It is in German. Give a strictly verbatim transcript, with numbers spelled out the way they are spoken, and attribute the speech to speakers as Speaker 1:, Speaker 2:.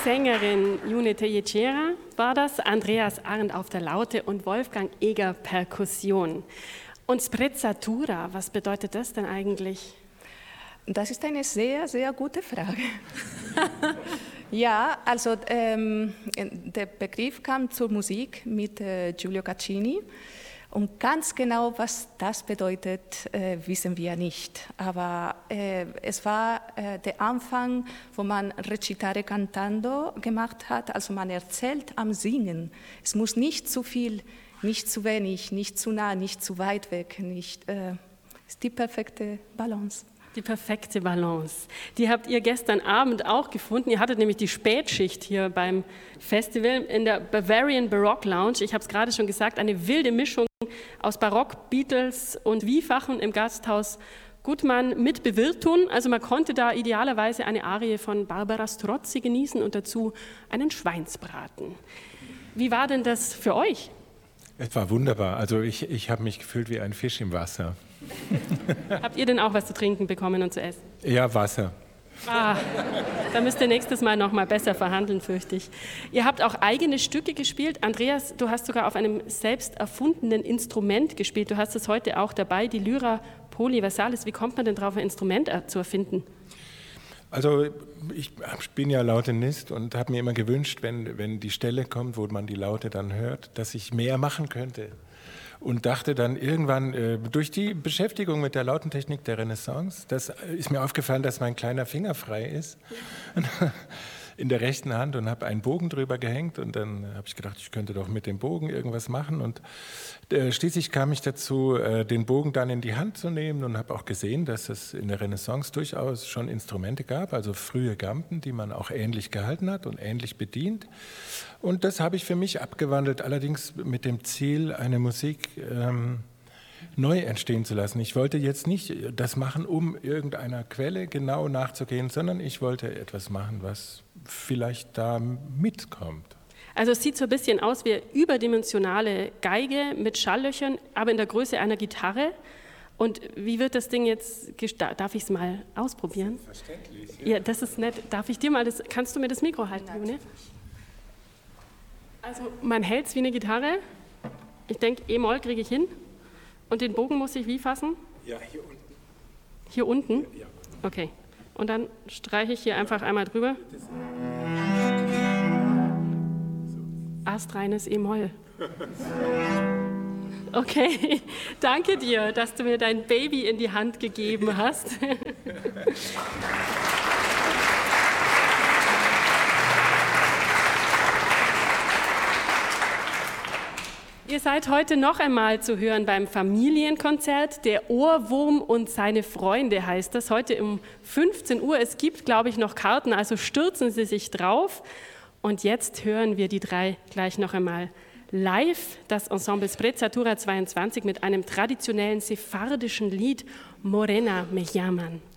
Speaker 1: Sängerin June Teječera war das, Andreas Arndt auf der Laute und Wolfgang Eger Perkussion. Und Sprezzatura, was bedeutet das denn eigentlich?
Speaker 2: Das ist eine sehr, sehr gute Frage. Ja, also ähm, der Begriff kam zur Musik mit äh, Giulio Caccini. Und ganz genau, was das bedeutet, äh, wissen wir nicht. Aber äh, es war äh, der Anfang, wo man Recitare cantando gemacht hat. Also man erzählt am Singen. Es muss nicht zu viel, nicht zu wenig, nicht zu nah, nicht zu weit weg. Nicht, äh, ist die perfekte Balance.
Speaker 1: Die perfekte Balance. Die habt ihr gestern Abend auch gefunden. Ihr hattet nämlich die Spätschicht hier beim Festival in der Bavarian Baroque Lounge. Ich habe es gerade schon gesagt, eine wilde Mischung aus Barock, Beatles und Wiefachen im Gasthaus Gutmann mit Bewirtung. Also man konnte da idealerweise eine Arie von Barbara Strozzi genießen und dazu einen Schweinsbraten. Wie war denn das für euch?
Speaker 3: Es war wunderbar. Also ich, ich habe mich gefühlt wie ein Fisch im Wasser.
Speaker 1: Habt ihr denn auch was zu trinken bekommen und zu essen?
Speaker 3: Ja, Wasser.
Speaker 1: Ah, da müsst ihr nächstes Mal noch mal besser verhandeln, fürchte ich. Ihr habt auch eigene Stücke gespielt. Andreas, du hast sogar auf einem selbst erfundenen Instrument gespielt. Du hast es heute auch dabei, die Lyra Polyversalis. Wie kommt man denn drauf, ein Instrument zu erfinden?
Speaker 3: Also ich bin ja Lautenist und habe mir immer gewünscht, wenn, wenn die Stelle kommt, wo man die Laute dann hört, dass ich mehr machen könnte. Und dachte dann irgendwann, äh, durch die Beschäftigung mit der Lautentechnik der Renaissance, das ist mir aufgefallen, dass mein kleiner Finger frei ist in der rechten Hand und habe einen Bogen drüber gehängt und dann habe ich gedacht, ich könnte doch mit dem Bogen irgendwas machen und äh, schließlich kam ich dazu, äh, den Bogen dann in die Hand zu nehmen und habe auch gesehen, dass es in der Renaissance durchaus schon Instrumente gab, also frühe Gamben, die man auch ähnlich gehalten hat und ähnlich bedient. Und das habe ich für mich abgewandelt, allerdings mit dem Ziel, eine Musik ähm, neu entstehen zu lassen. Ich wollte jetzt nicht das machen, um irgendeiner Quelle genau nachzugehen, sondern ich wollte etwas machen, was vielleicht da mitkommt.
Speaker 1: Also es sieht so ein bisschen aus wie überdimensionale Geige mit Schalllöchern, aber in der Größe einer Gitarre. Und wie wird das Ding jetzt gestaltet? Darf ich es mal ausprobieren?
Speaker 3: Verständlich.
Speaker 1: Ja. Ja, das ist nett. Darf ich dir mal das, kannst du mir das Mikro halten, June? Also man hält es wie eine Gitarre. Ich denke, E-Moll kriege ich hin. Und den Bogen muss ich wie fassen?
Speaker 3: Ja, hier unten.
Speaker 1: Hier unten?
Speaker 3: Ja.
Speaker 1: Okay. Und dann streiche ich hier einfach einmal drüber. Astreines E-Moll. Okay, danke dir, dass du mir dein Baby in die Hand gegeben hast. Ihr seid heute noch einmal zu hören beim Familienkonzert. Der Ohrwurm und seine Freunde heißt das. Heute um fünfzehn Uhr. Es gibt, glaube ich, noch Karten, also stürzen Sie sich drauf. Und jetzt hören wir die drei gleich noch einmal live. Das Ensemble Sprezzatura zweiundzwanzig mit einem traditionellen sephardischen Lied, Morena me llaman.